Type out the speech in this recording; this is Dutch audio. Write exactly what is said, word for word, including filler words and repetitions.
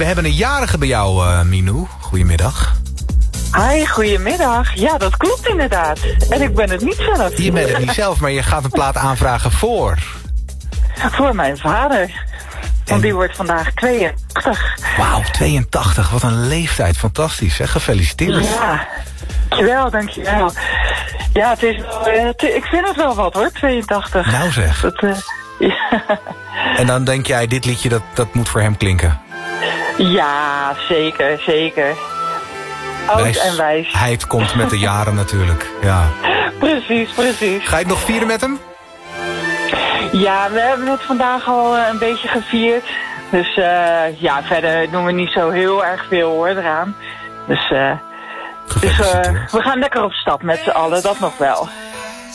we hebben een jarige bij jou, uh, Minou. Goedemiddag. Hi, goedemiddag. Ja, dat klopt inderdaad. En ik ben het niet zelf. Je bent het niet zelf, maar je gaat een plaat aanvragen voor... Voor mijn vader. Want en... die wordt vandaag tweeëntachtig. Wauw, tweeëntachtig. Wat een leeftijd. Fantastisch, hè? Gefeliciteerd. Ja, dankjewel, dankjewel. Ja, het is wel, uh, t- ik vind het wel wat hoor, tweeëntachtig. Nou zeg. Dat, uh, ja. En dan denk jij, dit liedje, dat, dat moet voor hem klinken? Ja, zeker, zeker. Oud Wijs, en wijs. Hij komt met de jaren natuurlijk, ja. Precies, precies. Ga je het nog vieren met hem? Ja, we hebben het vandaag al uh, een beetje gevierd. Dus uh, ja, verder doen we niet zo heel erg veel hoor eraan. Dus, uh, dus uh, we gaan lekker op stap met z'n allen, dat nog wel.